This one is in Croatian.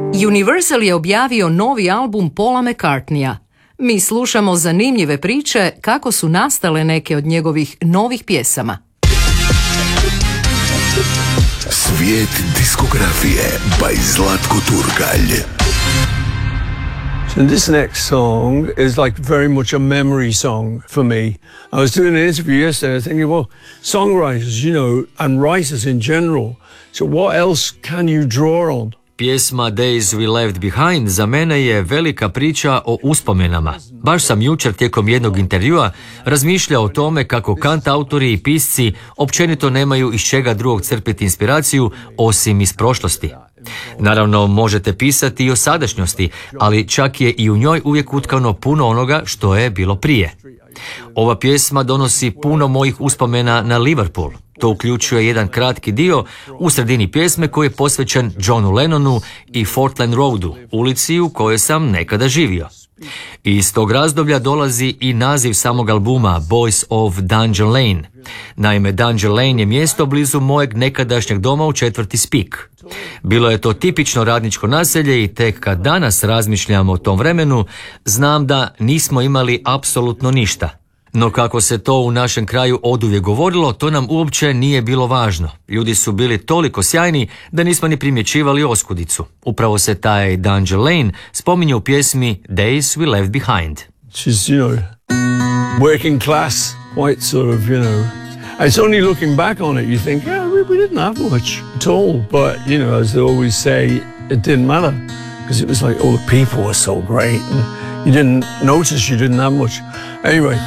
Universal je objavio novi album Paula McCartneya. Mi slušamo zanimljive priče kako su nastale neke od njegovih novih pjesama. Svijet diskografije by Zlatko Turkalj. So this next song is like very much a memory song for me. I was doing an interview yesterday, I was thinking, well, songwriters, you know, and writers in general, so what else can you draw on? Pjesma Days We Left Behind za mene je velika priča o uspomenama. Baš sam jučer tijekom jednog intervjua razmišljao o tome kako kantautori i pisci općenito nemaju iz čega drugog crpiti inspiraciju osim iz prošlosti. Naravno, možete pisati i o sadašnjosti, ali čak je i u njoj uvijek utkano puno onoga što je bilo prije. Ova pjesma donosi puno mojih uspomena na Liverpool. To uključuje jedan kratki dio u sredini pjesme koji je posvećen Johnu Lennonu i Fortland Roadu, ulici u kojoj sam nekada živio. Iz tog razdoblja dolazi i naziv samog albuma Boys of Dungeon Lane. Naime, Dungeon Lane je mjesto blizu mojeg nekadašnjeg doma u četvrti Spik. Bilo je to tipično radničko naselje i tek kad danas razmišljam o tom vremenu, znam da nismo imali apsolutno ništa. No kako se to u našem kraju oduvijek govorilo, to nam uopće nije bilo važno. Ljudi su bili toliko sjajni da nismo ni primjećivali oskudicu. Upravo se taj Dungeon Lane spominje u pjesmi Days We Left Behind. She's, you know, working class, quite sort of, you know, it's only looking back on it you think, yeah, we didn't have much at all. But, you know, as they always say, it didn't matter. Because it was like, oh, the people were so great. And you didn't notice you didn't have much. Anyway,